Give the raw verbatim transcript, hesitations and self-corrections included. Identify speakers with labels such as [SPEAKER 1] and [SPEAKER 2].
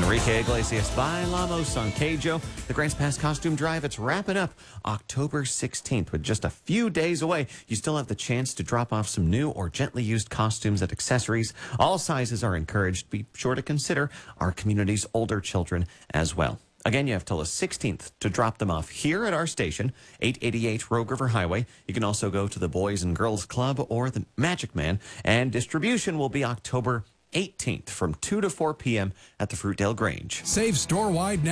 [SPEAKER 1] Enrique Iglesias by Lamo Sanquejo. The Grants Pass Costume Drive, it's wrapping up October sixteenth. With just a few days away, you still have the chance to drop off some new or gently used costumes and accessories. All sizes are encouraged. Be sure to consider our community's older children as well. Again, you have till the sixteenth to drop them off here at our station, eight eighty-eight Rogue River Highway. You can also go to the Boys and Girls Club or the Magic Man, and distribution will be October eighteenth from two to four p.m. at the Fruitdale Grange.
[SPEAKER 2] Save store-wide